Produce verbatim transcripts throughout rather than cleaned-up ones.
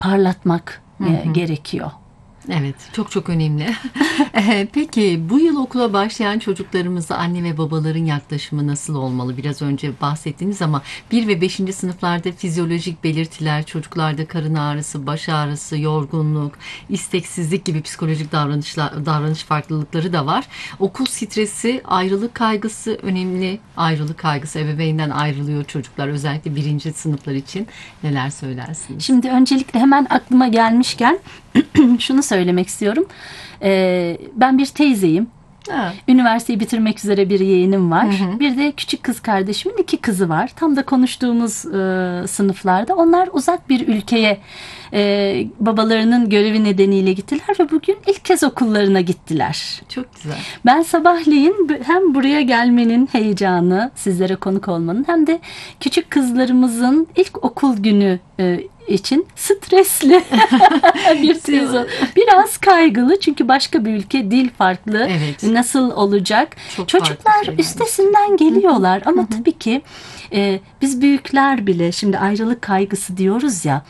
parlatmak Hı e, hı. gerekiyor. Evet, çok çok önemli. Eee, Peki bu yıl okula başlayan çocuklarımıza anne ve babaların yaklaşımı nasıl olmalı? Biraz önce bahsettiniz ama bir ve beşinci sınıflarda fizyolojik belirtiler, çocuklarda karın ağrısı, baş ağrısı, yorgunluk, isteksizlik gibi psikolojik davranışlar, davranış farklılıkları da var. Okul stresi, ayrılık kaygısı önemli. Ayrılık kaygısı, ebeveynden ayrılıyor çocuklar, özellikle birinci sınıflar için. Neler söylersiniz? Şimdi öncelikle hemen aklıma gelmişken şunu söylemek istiyorum. Ee, ben bir teyzeyim. Ha. Üniversiteyi bitirmek üzere bir yeğenim var. Hı hı. Bir de küçük kız kardeşimin iki kızı var. Tam da konuştuğumuz e, sınıflarda. Onlar uzak bir ülkeye e, babalarının görevi nedeniyle gittiler ve bugün ilk kez okullarına gittiler. Çok güzel. Ben sabahleyin hem buraya gelmenin heyecanı, sizlere konuk olmanın, hem de küçük kızlarımızın ilk okul günü e, için stresli bir teyze. Biraz kaygılı çünkü başka bir ülke, dil farklı. Evet. Nasıl olacak? Çok farklı Çocuklar şeyler. üstesinden geliyorlar ama tabii ki e, biz büyükler bile, şimdi ayrılık kaygısı diyoruz ya,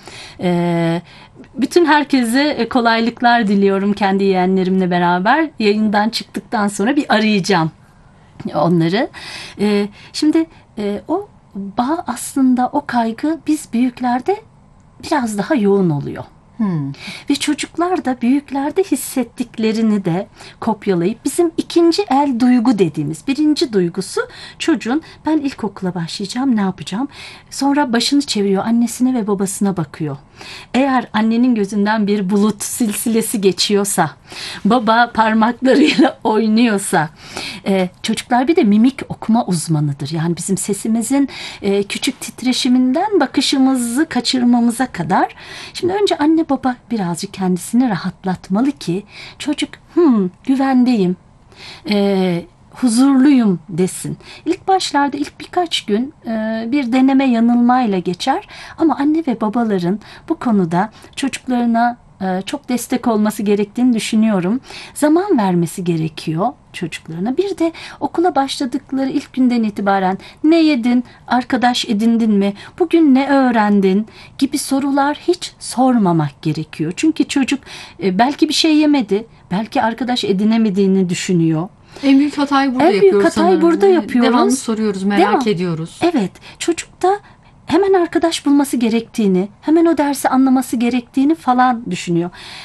e, bütün herkese kolaylıklar diliyorum kendi yeğenlerimle beraber. Yayından çıktıktan sonra bir arayacağım onları. E, şimdi e, o bağ, aslında o kaygı biz büyüklerde biraz daha yoğun oluyor. Hmm. Ve çocuklar da büyüklerde hissettiklerini de kopyalayıp bizim ikinci el duygu dediğimiz, birinci duygusu çocuğun ben ilkokula başlayacağım, ne yapacağım? Sonra başını çeviriyor, annesine ve babasına bakıyor. Eğer annenin gözünden bir bulut silsilesi geçiyorsa, baba parmaklarıyla oynuyorsa, e, çocuklar bir de mimik okuma uzmanıdır. Yani bizim sesimizin e, küçük titreşiminden bakışımızı kaçırmamıza kadar. Şimdi önce anne baba birazcık kendisini rahatlatmalı ki çocuk hmm, güvendeyim, e, huzurluyum desin. İlk başlarda ilk birkaç gün e, bir deneme yanılmayla geçer ama anne ve babaların bu konuda çocuklarına e, çok destek olması gerektiğini düşünüyorum. Zaman vermesi gerekiyor çocuklarına. Bir de okula başladıkları ilk günden itibaren ne yedin, arkadaş edindin mi, bugün ne öğrendin gibi sorular hiç sormamak gerekiyor. Çünkü çocuk e, belki bir şey yemedi, belki arkadaş edinemediğini düşünüyor. En büyük hatayı burada En büyük yapıyoruz hatayı sanırım. burada yapıyoruz. Devamlı soruyoruz, merak Devam. ediyoruz. Evet, çocuk da hemen arkadaş bulması gerektiğini, hemen o dersi anlaması gerektiğini falan düşünüyor.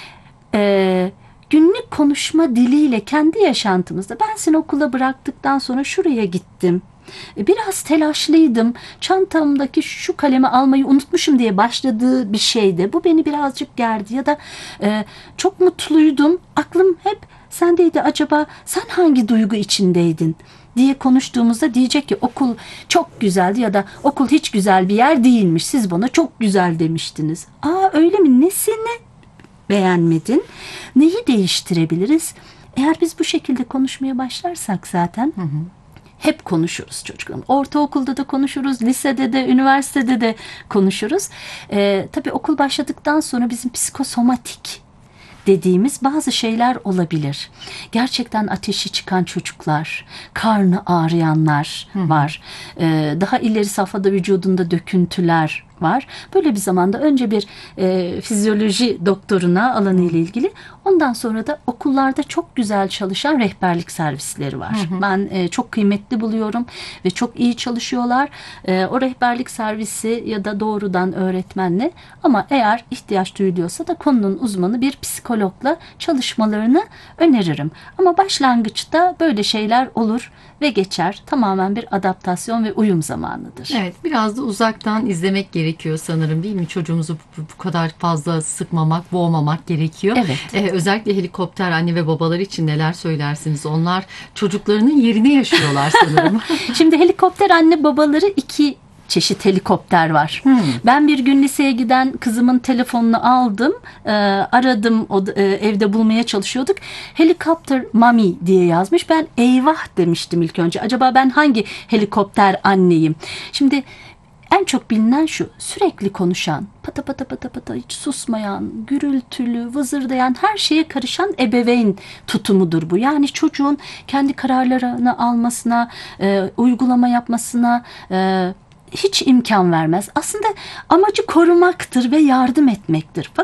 Ee, günlük konuşma diliyle kendi yaşantımızda ben seni okula bıraktıktan sonra şuraya gittim. Biraz telaşlıydım. Çantamdaki şu kalemi almayı unutmuşum diye başladığı bir şeydi. Bu beni birazcık gerdi ya da e, çok mutluydum. Aklım hep sendeydi. Acaba sen hangi duygu içindeydin diye konuştuğumuzda diyecek ki okul çok güzeldi ya da okul hiç güzel bir yer değilmiş. Siz bana çok güzel demiştiniz. Aa öyle mi? Nesini beğenmedin? Neyi değiştirebiliriz? Eğer biz bu şekilde konuşmaya başlarsak zaten hı hı. hep konuşuruz çocuklarım. Ortaokulda da konuşuruz, lisede de, üniversitede de konuşuruz. Ee, tabii okul başladıktan sonra bizim psikosomatik dediğimiz bazı şeyler olabilir. Gerçekten ateşi çıkan çocuklar, karnı ağrıyanlar Hı. var. Ee, daha ileri safhada vücudunda döküntüler var. Böyle bir zamanda önce bir e, fizyoloji doktoruna alanı ile ilgili, ondan sonra da okullarda çok güzel çalışan rehberlik servisleri var. Hı hı. Ben e, çok kıymetli buluyorum ve çok iyi çalışıyorlar. E, o rehberlik servisi ya da doğrudan öğretmenle, ama eğer ihtiyaç duyuluyorsa da konunun uzmanı bir psikologla çalışmalarını öneririm. Ama başlangıçta böyle şeyler olur ve geçer. Tamamen bir adaptasyon ve uyum zamanıdır. Evet, biraz da uzaktan izlemek gerekiyor sanırım, değil mi? Çocuğumuzu bu, bu kadar fazla sıkmamak, boğmamak gerekiyor. Evet. Ee, özellikle helikopter anne ve babalar için neler söylersiniz? Onlar çocuklarının yerine yaşıyorlar sanırım. Şimdi helikopter anne babaları iki çeşit helikopter var. Hmm. Ben bir gün liseye giden kızımın telefonunu aldım. E, aradım, o, e, evde bulmaya çalışıyorduk. Helikopter mami diye yazmış. Ben eyvah demiştim ilk önce. Acaba ben hangi helikopter anneyim? Şimdi en çok bilinen şu: sürekli konuşan, pata pata pata pata, hiç susmayan, gürültülü, vızırdayan, her şeye karışan ebeveyn tutumudur bu. Yani çocuğun kendi kararlarını almasına, e, uygulama yapmasına e, hiç imkan vermez. Aslında amacı korumaktır ve yardım etmektir.